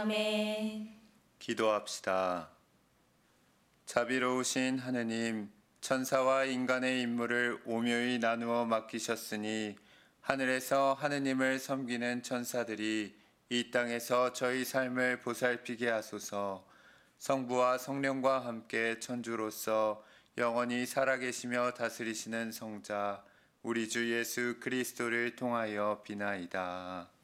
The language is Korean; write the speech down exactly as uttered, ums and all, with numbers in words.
아멘. 기도합시다. 자비로우신 하느님, 천사와 인간의 임무를 오묘히 나누어 맡기셨으니 하늘에서 하느님을 섬기는 천사들이 이 땅에서 저희 삶을 보살피게 하소서. 성부와 성령과 함께 천주로서 영원히 살아계시며 다스리시는 성자 우리 주 예수 그리스도를 통하여 비나이다.